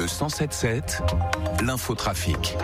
Le 107.7, l'infotrafic.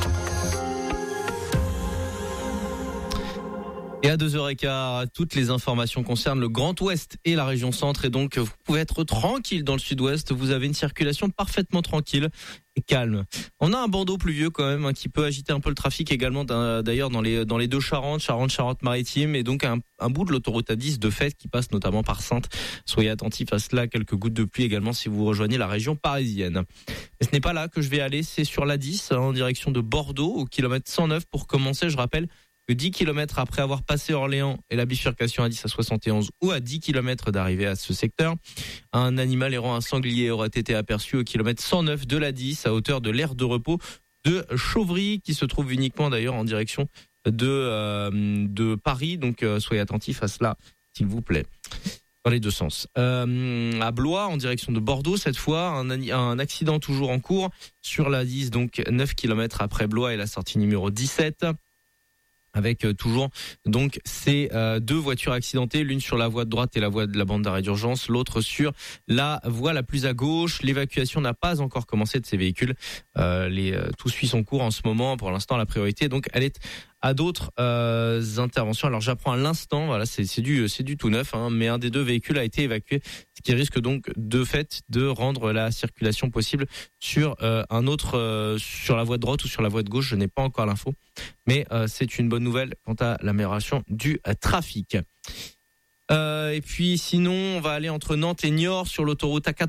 Et à 2h15, toutes les informations concernent le Grand Ouest et la région centre. Et donc, vous pouvez être tranquille dans le sud-ouest. Vous avez une circulation parfaitement tranquille et calme. On a un bandeau pluvieux quand même qui peut agiter un peu le trafic également, d'ailleurs dans les deux Charentes, Charente-Maritime. Et donc, un bout de l'autoroute A10 de fait qui passe notamment par Saintes. Soyez attentifs à cela. Quelques gouttes de pluie également si vous rejoignez la région parisienne. Et ce n'est pas là que je vais aller. C'est sur l'A10 en direction de Bordeaux au kilomètre 109 pour commencer. Je rappelle que 10 km après avoir passé Orléans et la bifurcation à 10 à 71 ou à 10 km d'arrivée à ce secteur, un animal errant, un sanglier, aurait été aperçu au kilomètre 109 de la 10 à hauteur de l'aire de repos de Chauvry qui se trouve uniquement d'ailleurs en direction de Paris. Donc soyez attentifs à cela s'il vous plaît. Dans les deux sens. À Blois, en direction de Bordeaux, cette fois, un accident toujours en cours sur la 10, donc 9 km après Blois et la sortie numéro 17. Avec toujours donc ces deux voitures accidentées, l'une sur la voie de droite et la voie de la bande d'arrêt d'urgence, l'autre sur la voie la plus à gauche. L'évacuation n'a pas encore commencé de ces véhicules. Tout suit son cours en ce moment. Pour l'instant, la priorité, donc, elle est à d'autres interventions. Alors j'apprends à l'instant, voilà, c'est du tout neuf, mais un des deux véhicules a été évacué, ce qui risque donc de fait de rendre la circulation possible sur un autre, sur la voie de droite ou sur la voie de gauche. Je n'ai pas encore l'info, mais c'est une bonne nouvelle quant à l'amélioration du trafic. Et puis sinon, on va aller entre Nantes et Niort sur l'autoroute A4.